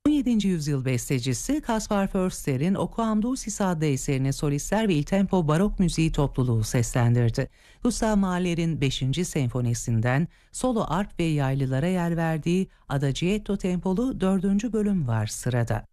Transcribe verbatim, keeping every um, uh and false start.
on yedinci yüzyıl bestecisi Caspar Förster'in Oquam Dulcis adlı eserini solistler ve il tempo barok müziği topluluğu seslendirdi. Gustav Mahler'in beşinci senfonisinden solo arp ve yaylılara yer verdiği Adagietto tempolu dördüncü bölüm var sırada.